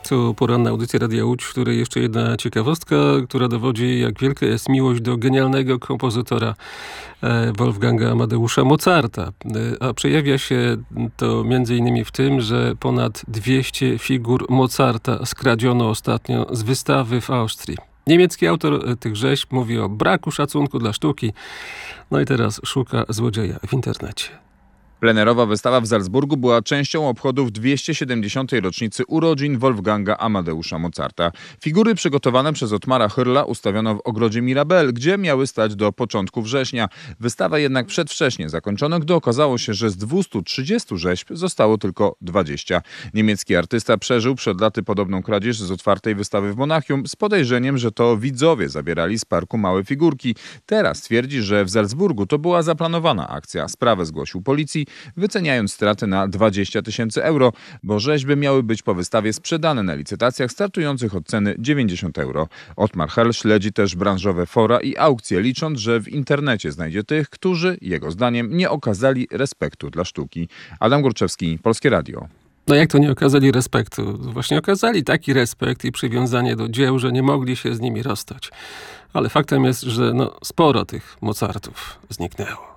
Tu poranna audycja Radia Łódź, w której jeszcze jedna ciekawostka, która dowodzi, jak wielka jest miłość do genialnego kompozytora Wolfganga Amadeusza Mozarta. A przejawia się to m.in. w tym, że ponad 200 figur Mozarta skradziono ostatnio z wystawy w Austrii. Niemiecki autor tych rzeźb mówi o braku szacunku dla sztuki. No i teraz szuka złodzieja w internecie. Plenerowa wystawa w Salzburgu była częścią obchodów 270. rocznicy urodzin Wolfganga Amadeusza Mozarta. Figury przygotowane przez Ottmara Hörla ustawiono w ogrodzie Mirabel, gdzie miały stać do początku września. Wystawę jednak przedwcześnie zakończono, gdy okazało się, że z 230 rzeźb zostało tylko 20. Niemiecki artysta przeżył przed laty podobną kradzież z otwartej wystawy w Monachium z podejrzeniem, że to widzowie zabierali z parku małe figurki. Teraz twierdzi, że w Salzburgu to była zaplanowana akcja. Sprawę zgłosił policji, wyceniając straty na 20 000 euro, bo rzeźby miały być po wystawie sprzedane na licytacjach startujących od ceny 90 euro. Ottmar Hörl śledzi też branżowe fora i aukcje, licząc, że w internecie znajdzie tych, którzy, jego zdaniem, nie okazali respektu dla sztuki. Adam Górczewski, Polskie Radio. No jak to nie okazali respektu? Właśnie okazali taki respekt i przywiązanie do dzieł, że nie mogli się z nimi rozstać. Ale faktem jest, że sporo tych Mozartów zniknęło.